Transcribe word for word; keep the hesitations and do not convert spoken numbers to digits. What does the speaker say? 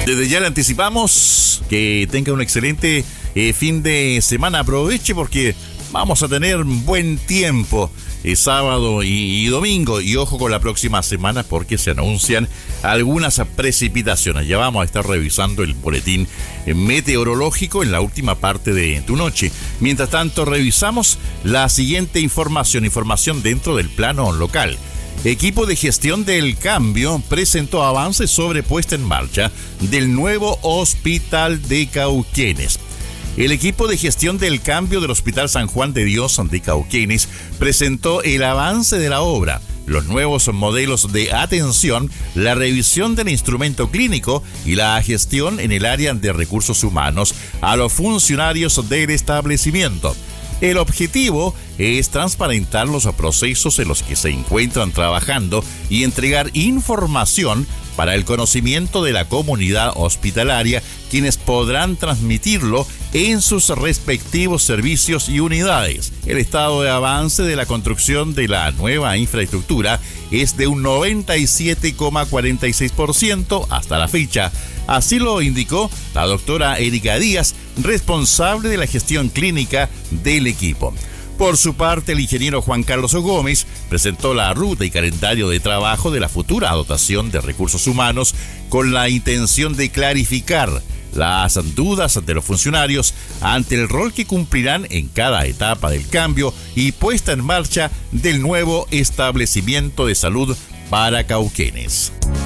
Desde ya le anticipamos que tenga un excelente eh, fin de semana. Aproveche porque vamos a tener buen tiempo eh, sábado y, y domingo. Y ojo con la próxima semana porque se anuncian algunas precipitaciones. Ya vamos a estar revisando el boletín meteorológico en la última parte de tu noche. Mientras tanto, revisamos la siguiente información. Información dentro del plano local. Equipo de gestión del cambio presentó avances sobre puesta en marcha del nuevo Hospital de Cauquenes. El equipo de gestión del cambio del Hospital San Juan de Dios de Cauquenes presentó el avance de la obra, los nuevos modelos de atención, la revisión del instrumento clínico y la gestión en el área de recursos humanos a los funcionarios del establecimiento. El objetivo es transparentar los procesos en los que se encuentran trabajando y entregar información para el conocimiento de la comunidad hospitalaria, quienes podrán transmitirlo en sus respectivos servicios y unidades. El estado de avance de la construcción de la nueva infraestructura es de un noventa y siete coma cuarenta y seis por ciento hasta la fecha. Así lo indicó la doctora Erika Díaz, responsable de la gestión clínica del equipo. Por su parte, el ingeniero Juan Carlos Gómez presentó la ruta y calendario de trabajo de la futura dotación de recursos humanos con la intención de clarificar las dudas de los funcionarios ante el rol que cumplirán en cada etapa del cambio y puesta en marcha del nuevo establecimiento de salud para Cauquenes.